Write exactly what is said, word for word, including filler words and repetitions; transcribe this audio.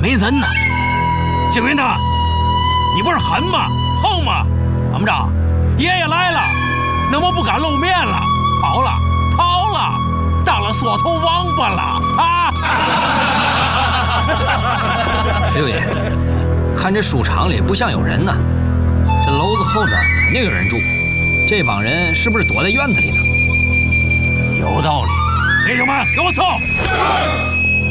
没人呢。星云呐，你不是狠吗？横吗？怎么着？爷爷来了，那么不敢露面了，跑了，逃了，当了缩头王八了啊！ 六爷，看这书场里不像有人呢，这楼子后边肯定有人住，这帮人是不是躲在院子里呢？ 有道理，弟兄们，给我搜！